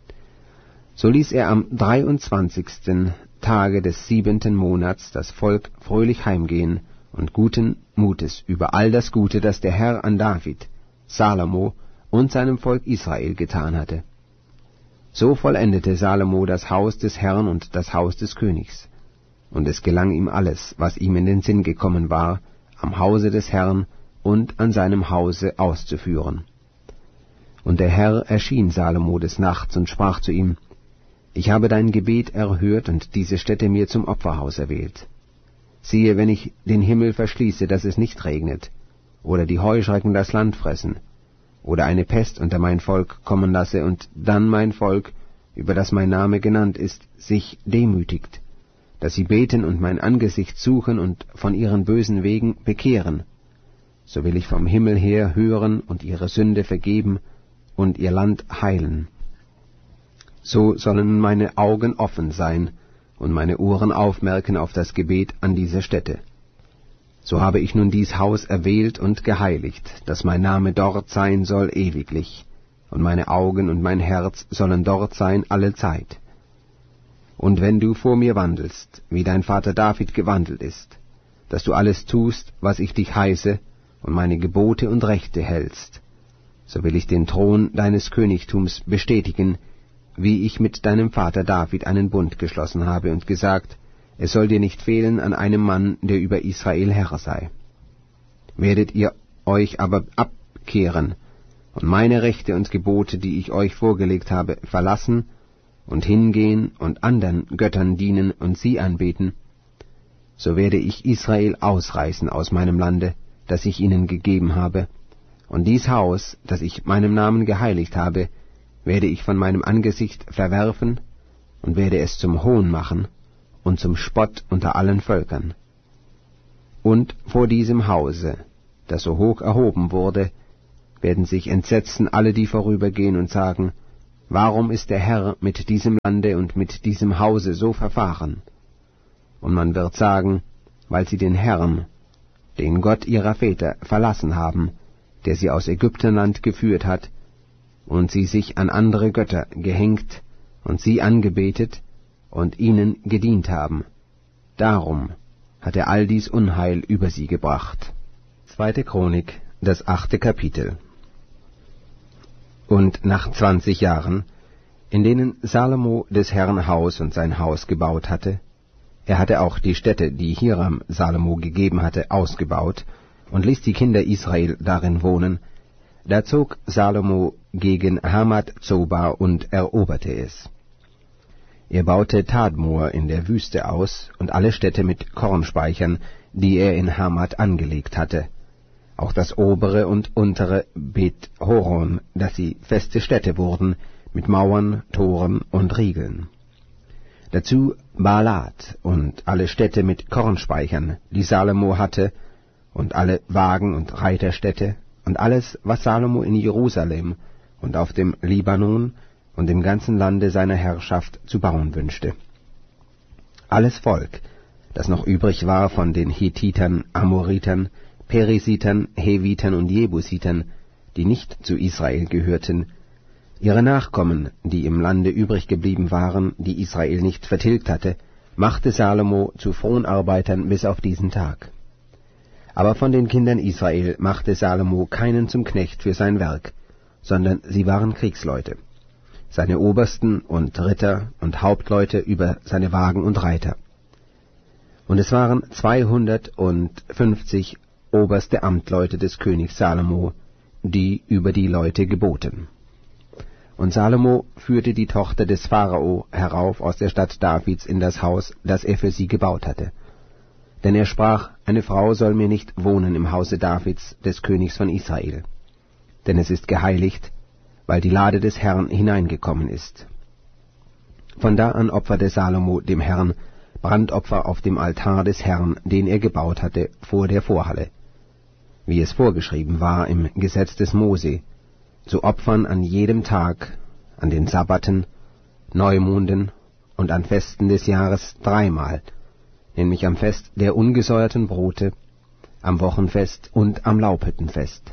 So ließ er am dreiundzwanzigsten Tage des siebenten Monats das Volk fröhlich heimgehen und guten Mutes über all das Gute, das der Herr an David, Salomo und seinem Volk Israel getan hatte. So vollendete Salomo das Haus des Herrn und das Haus des Königs, und es gelang ihm alles, was ihm in den Sinn gekommen war, am Hause des Herrn und an seinem Hause auszuführen. Und der Herr erschien Salomo des Nachts und sprach zu ihm: Ich habe dein Gebet erhört und diese Stätte mir zum Opferhaus erwählt. Siehe, wenn ich den Himmel verschließe, dass es nicht regnet, oder die Heuschrecken das Land fressen, oder eine Pest unter mein Volk kommen lasse, und dann mein Volk, über das mein Name genannt ist, sich demütigt, dass sie beten und mein Angesicht suchen und von ihren bösen Wegen bekehren, so will ich vom Himmel her hören und ihre Sünde vergeben und ihr Land heilen. So sollen meine Augen offen sein und meine Ohren aufmerken auf das Gebet an dieser Stätte. So habe ich nun dies Haus erwählt und geheiligt, dass mein Name dort sein soll ewiglich, und meine Augen und mein Herz sollen dort sein alle Zeit. Und wenn du vor mir wandelst, wie dein Vater David gewandelt ist, dass du alles tust, was ich dich heiße, und meine Gebote und Rechte hältst, so will ich den Thron deines Königtums bestätigen, wie ich mit deinem Vater David einen Bund geschlossen habe und gesagt: Es soll dir nicht fehlen an einem Mann, der über Israel Herr sei. Werdet ihr euch aber abkehren und meine Rechte und Gebote, die ich euch vorgelegt habe, verlassen und hingehen und anderen Göttern dienen und sie anbeten, so werde ich Israel ausreißen aus meinem Lande, das ich ihnen gegeben habe, und dies Haus, das ich meinem Namen geheiligt habe, werde ich von meinem Angesicht verwerfen und werde es zum Hohn machen und zum Spott unter allen Völkern. Und vor diesem Hause, das so hoch erhoben wurde, werden sich entsetzen alle, die vorübergehen, und sagen, warum ist der Herr mit diesem Lande und mit diesem Hause so verfahren? Und man wird sagen, weil sie den Herrn, den Gott ihrer Väter, verlassen haben, der sie aus Ägyptenland geführt hat, und sie sich an andere Götter gehängt und sie angebetet und ihnen gedient haben. Darum hat er all dies Unheil über sie gebracht. Zweite Chronik, das achte Kapitel. Und nach zwanzig Jahren, in denen Salomo des Herrn Haus und sein Haus gebaut hatte, er hatte auch die Stätte, die Hiram Salomo gegeben hatte, ausgebaut und ließ die Kinder Israel darin wohnen, da zog Salomo gegen Hamath-Zoba und eroberte es. Er baute Tadmor in der Wüste aus und alle Städte mit Kornspeichern, die er in Hamath angelegt hatte, auch das obere und untere Bet-Horon, dass sie feste Städte wurden, mit Mauern, Toren und Riegeln. Dazu Baalat und alle Städte mit Kornspeichern, die Salomo hatte, und alle Wagen- und Reiterstädte, und alles, was Salomo in Jerusalem und auf dem Libanon und im ganzen Lande seiner Herrschaft zu bauen wünschte. Alles Volk, das noch übrig war von den Hethitern, Amoritern, Perisitern, Hevitern und Jebusitern, die nicht zu Israel gehörten, ihre Nachkommen, die im Lande übrig geblieben waren, die Israel nicht vertilgt hatte, machte Salomo zu Fronarbeitern bis auf diesen Tag. Aber von den Kindern Israel machte Salomo keinen zum Knecht für sein Werk, sondern sie waren Kriegsleute, seine Obersten und Ritter und Hauptleute über seine Wagen und Reiter. Und es waren zweihundertfünfzig oberste Amtleute des Königs Salomo, die über die Leute geboten. Und Salomo führte die Tochter des Pharao herauf aus der Stadt Davids in das Haus, das er für sie gebaut hatte. Denn er sprach, eine Frau soll mir nicht wohnen im Hause Davids, des Königs von Israel. Denn es ist geheiligt, weil die Lade des Herrn hineingekommen ist. Von da an opferte Salomo dem Herrn Brandopfer auf dem Altar des Herrn, den er gebaut hatte, vor der Vorhalle, wie es vorgeschrieben war im Gesetz des Mose, zu opfern an jedem Tag, an den Sabbaten, Neumonden und an Festen des Jahres dreimal, nämlich am Fest der ungesäuerten Brote, am Wochenfest und am Laubhüttenfest.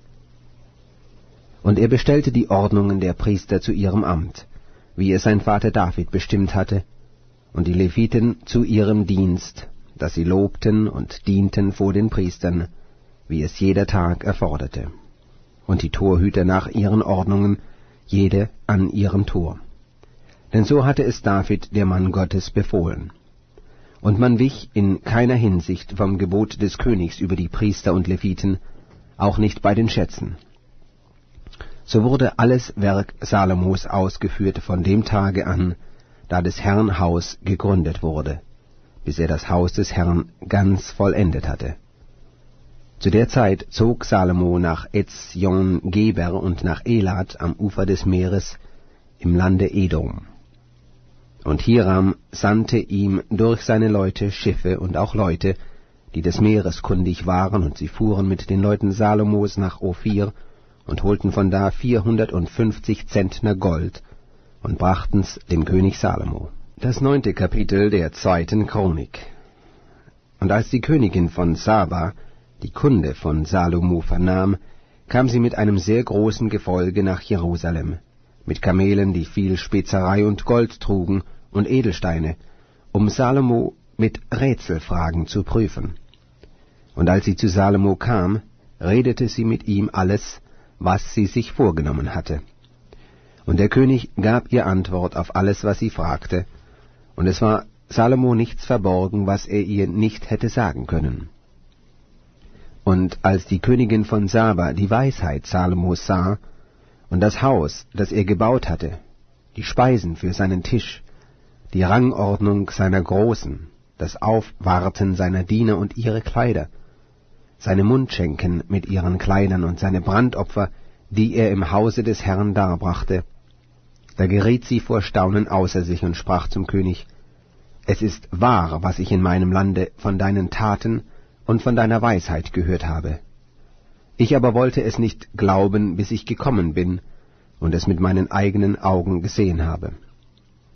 Und er bestellte die Ordnungen der Priester zu ihrem Amt, wie es sein Vater David bestimmt hatte, und die Leviten zu ihrem Dienst, dass sie lobten und dienten vor den Priestern, wie es jeder Tag erforderte, und die Torhüter nach ihren Ordnungen, jede an ihrem Tor. Denn so hatte es David, der Mann Gottes, befohlen. Und man wich in keiner Hinsicht vom Gebot des Königs über die Priester und Leviten, auch nicht bei den Schätzen. So wurde alles Werk Salomos ausgeführt von dem Tage an, da des Herrn Haus gegründet wurde, bis er das Haus des Herrn ganz vollendet hatte. Zu der Zeit zog Salomo nach Ezjon-Geber und nach Elat am Ufer des Meeres im Lande Edom. Und Hiram sandte ihm durch seine Leute Schiffe und auch Leute, die des Meeres kundig waren, und sie fuhren mit den Leuten Salomos nach Ophir und holten von da vierhundertfünfzig Zentner Gold und brachten's dem König Salomo. Das neunte Kapitel der zweiten Chronik. Und als die Königin von Saba die Kunde von Salomo vernahm, kam sie mit einem sehr großen Gefolge nach Jerusalem, mit Kamelen, die viel Spezerei und Gold trugen und Edelsteine, um Salomo mit Rätselfragen zu prüfen. Und als sie zu Salomo kam, redete sie mit ihm alles, was sie sich vorgenommen hatte. Und der König gab ihr Antwort auf alles, was sie fragte, und es war Salomo nichts verborgen, was er ihr nicht hätte sagen können. Und als die Königin von Saba die Weisheit Salomos sah, und das Haus, das er gebaut hatte, die Speisen für seinen Tisch, die Rangordnung seiner Großen, das Aufwarten seiner Diener und ihre Kleider, seine Mundschenken mit ihren Kleidern und seine Brandopfer, die er im Hause des Herrn darbrachte, da geriet sie vor Staunen außer sich und sprach zum König, Es ist wahr, was ich in meinem Lande von deinen Taten und von deiner Weisheit gehört habe. Ich aber wollte es nicht glauben, bis ich gekommen bin und es mit meinen eigenen Augen gesehen habe.